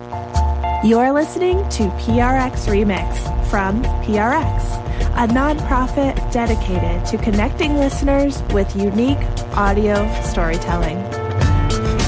You're listening to PRX Remix from PRX, a nonprofit dedicated to connecting listeners with unique audio storytelling.